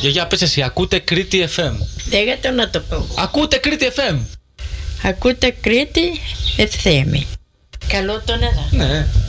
Γιαγιά, πες εσύ, ακούτε Κρήτη FM. Λέγατε να το πω. Ακούτε Κρήτη FM. Ακούτε Κρήτη FM. Καλό τον εδώ. Ναι.